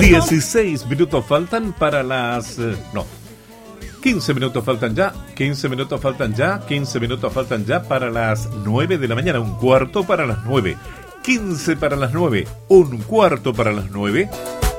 16 minutos faltan para las... no, 15 minutos faltan ya, 15 minutos faltan ya, 15 minutos faltan ya para las 9 de la mañana, un cuarto para las 9, 15 para las 9, un cuarto para las 9.